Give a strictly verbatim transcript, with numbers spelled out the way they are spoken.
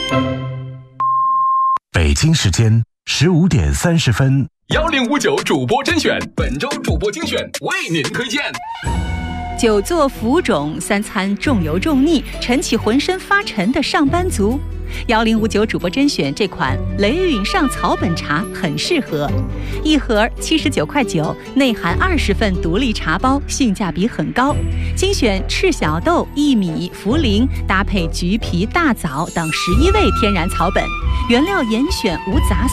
北京时间十五点三十分， 幺零五九主播甄选，本周主播精选为您推荐。 久坐浮肿，三餐重油重腻，晨起浑身发沉的上班族，幺零五九主播甄选这款雷允上草本茶很适合。一盒七十九块九，内含二十份独立茶包，性价比很高。精选赤小豆、薏米、茯苓，搭配橘皮、大枣等十一味天然草本，原料严选无杂